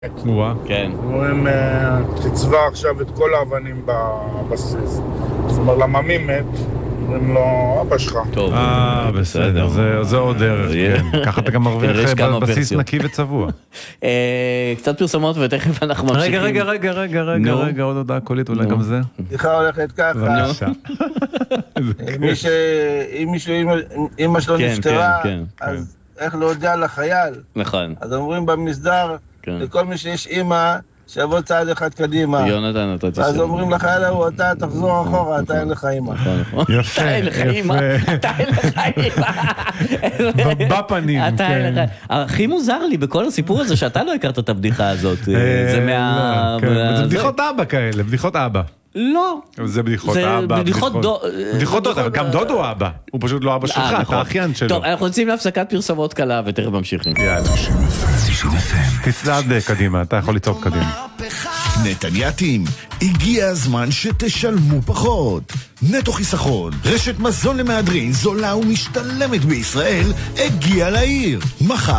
כן. אומרים, תצבע עכשיו את כל האבנים בבסיס. זאת אומרת, לממי מת, אומרים לו, אבא שלך. טוב. בסדר, זה עוד דרך, כן. ככה אתה גם מרוויח בסיס נקי וצבוע. קצת פרסומות ותכף אנחנו ממשיכים. רגע, עוד הודעה קולית, אולי גם זה. סליחה הולכת ככה. אמא שלו נפטרה, אז איך להודיע לחייל? נכון. אז אומרים במסדר, לכל מי שיש אמא, שיבוא צעד אחד קדימה. יונתן, אתה תשמע. אז אומרים לחייל ההוא, אתה תחזור אחורה, אתה אין לך אמא. יפה, אתה אין לך אמא. בפנים. הכי מוזר לי בכל הסיפור הזה שאתה לא הכרת את הבדיחה הזאת. זה זה בדיחות אבא כאלה, בדיחות אבא. לא. זה בדיחות אבא. בדיחות דודה, גם דודו אבא. הוא פשוט לא אבא שלך, אתה אחיין שלו. טוב, אנחנו יוצאים להפסקת פרסומות קלה ותכף ממשיכים. יאללה. תצעד קדימה, אתה יכול לצעוד קדימה. נתנייתים, הגיע הזמן שתשלמו פחות. נטו חיסכון, רשת מזון למהדרין זולה ומשתלמת בישראל, הגיע לעיר. מחר